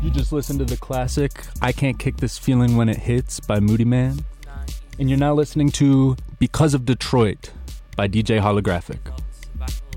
You just listened to the classic I Can't Kick This Feeling When It Hits by Moodymann. And you're now listening to Because of Detroit by DJ Holographic.